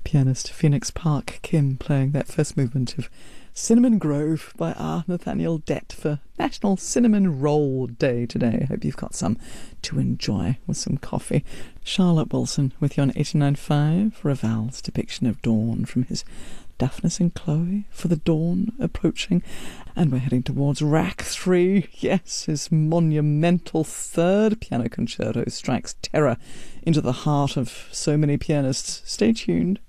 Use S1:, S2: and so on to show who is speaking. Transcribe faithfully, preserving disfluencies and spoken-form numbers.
S1: Pianist Phoenix Park Kim playing that first movement of Cinnamon Grove by R. Nathaniel Dett for National Cinnamon Roll Day today. Hope you've got some to enjoy with some coffee. Charlotte Wilson with you on eighty-nine point five. Raval's depiction of dawn from his Daphnis and Chloe for the dawn approaching. And we're heading towards Rack three. Yes, his monumental third piano concerto strikes terror into the heart of so many pianists. Stay tuned.